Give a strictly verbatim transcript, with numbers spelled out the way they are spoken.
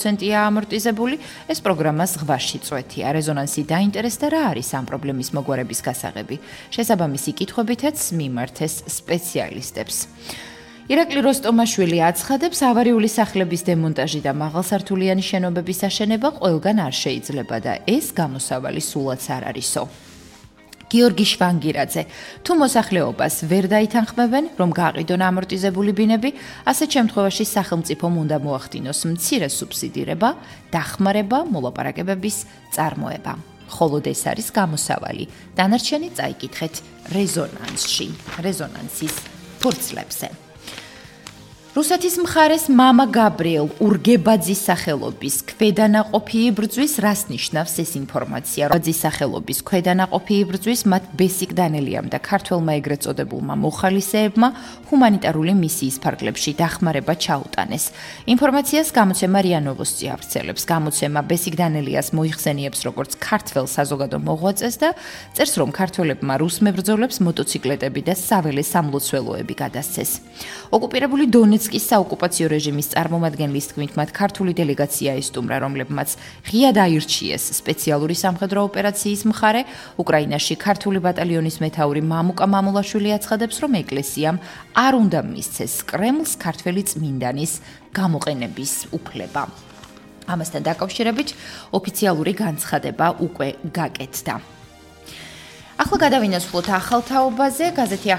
პროცენტია ამორტიზებული, ეს პროგრამა ზღვაში წვეთია. რეზონანსი დაინტერესდა რა არის ამ პრობლემის მოგვარების გასაღები. შესაბამისი კითხვებითაც მიმართეს სპეციალისტებს. ირაკლი როსტომაშვილი აცხადებს, ავარიული სახლების დემონტაჟი და მაღალსართულიანი შენობების აშენება ყველგან არ შეიძლება და ეს გამოსავალი სულაც არ არისო. გიორგი შვანგირაძე, თუ მოსახლეობას ვერ დაითანხმებენ, რომ გააყიდონ ამორტიზებული ბინები, ასეთ შემთხვევაში სახელმწიფომ უნდა მოახდინოს მცირე სუბსიდირება, დახმარება, მოლაპარაკებების წარმოება. მხოლოდ ეს არის გამოსავალი. დანარჩენი წაიკითხეთ რეზონანსში, რეზონანსის ფურცლებზე. რუსეთის მხარეს მამა გაბრიელ ურგებაძის სახელობის ქვედანაყოფი იბრძვის, რას ნიშნავს ეს ინფორმაცია? რუსეთის სახელობის ქვედანაყოფი იბრძვის მათ ბესიკ დანელიამ და ქართველმა ეგრეთ წოდებულმა მოხალისეებმა ჰუმანიტარული მისიის ფარგლებში დახმარება ჩაუტანეს. ინფორმაციას გამოცემა რია ნოვოსტი ავრცელებს. გამოცემა ბესიკ დანელიას მოიხსენიებს როგორც ქართველ საზოგადო მოღვაწეს და წერს, რომ ქართველებმა რუს მებრძოლებს მოტოციკლეტები და საველე სამლოცველოები გადასცეს. ოკუპირებული დონეცკის საოკუპაციო რეჟიმის წარმომადგენლის თქმით, მათ ქართული დელეგაცია ესტუმრა, რომლებმაც ღიად აირჩიეს სპეციალური სამხედრო ოპერაციის მხარე. უკრაინაში ქართული ბატალიონის მეთაური მამუკა მამულაშვილი აცხადებს, რომ ეკლესიამ არ უნდა მისცეს კრემლს ქართველი წმინდანის გამოყენების უფლება. ამასთან დაკავშირებით ოფიციალური განცხადება უკვე გაკეთდა. ახლა გადავინაცვლოთ ახალ თაობაზე. გაზეთი